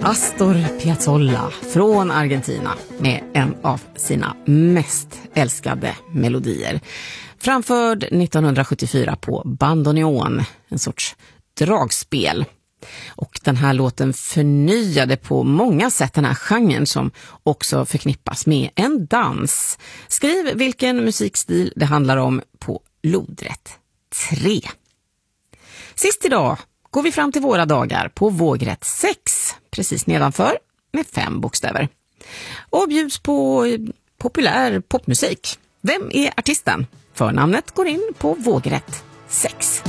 Astor Piazzolla från Argentina med en av sina mest älskade melodier. Framförd 1974 på bandoneon, en sorts dragspel. Och den här låten förnyade på många sätt den här genren som också förknippas med en dans. Skriv vilken musikstil det handlar om på lodrätt 3. Sist idag går vi fram till våra dagar på vågrätt 6, precis nedanför med 5 bokstäver. Och bjuds på populär popmusik. Vem är artisten? Förnamnet går in på vågrätt 6.